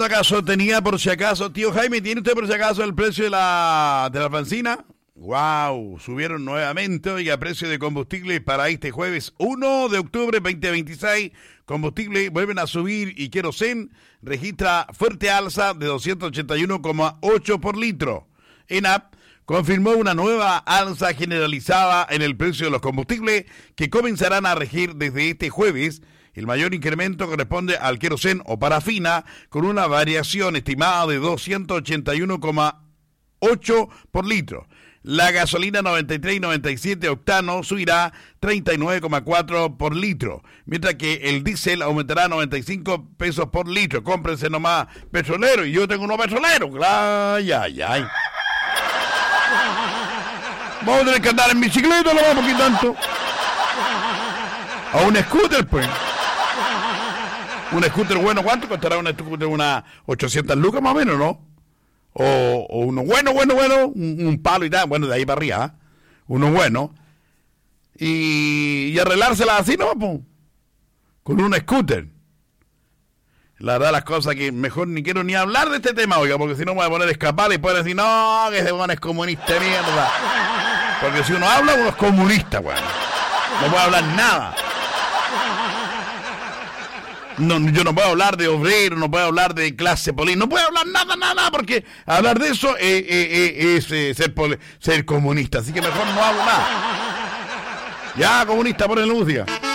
¿Acaso tenía por si acaso, tío Jaime, tiene usted por si acaso el precio de la benzina? ¡Wow! Subieron nuevamente, oiga, precio de combustible para este jueves 1 de octubre 2026. Combustible vuelven a subir y Querosén registra fuerte alza de 281,8 por litro. ENAP confirmó una nueva alza generalizada en el precio de los combustibles que comenzarán a regir desde este jueves. El mayor incremento corresponde al querosén o parafina, con una variación estimada de 281,8 por litro. La gasolina 93 y 97 octano subirá 39,4 por litro, mientras que el diésel aumentará 95 pesos por litro. Cómprense nomás petrolero, y yo tengo unos petroleros. Ay, ay, ay. Vamos a tener que andar en bicicleta, no vamos aquí tanto. A un scooter, pues. Un scooter bueno, ¿cuánto costará un scooter? Unas 800 lucas más o menos, ¿no? O uno bueno, un palo y tal, bueno, de ahí para arriba, ¿eh? Uno bueno. Y arreglársela así, ¿no? Pues, con un scooter. La verdad, las cosas que mejor ni quiero ni hablar de este tema, oiga, porque si no me voy a poner a escapar y pueden decir, no, que ese weón es comunista de mierda. Porque si uno habla, uno es comunista, weón. No puede hablar nada. No, yo no puedo hablar de obrero, no puedo hablar de clase política, no puedo hablar nada, porque hablar de eso es ser comunista, así que mejor no hablo nada. Ya, comunista, por el Lucia.